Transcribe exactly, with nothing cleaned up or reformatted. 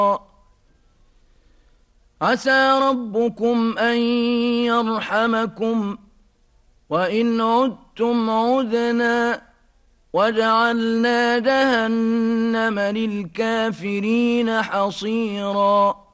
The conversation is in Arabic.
عسى ربكم أن يرحمكم وإن عدتم عدنا وجعلنا جهنم للكافرين حصيراً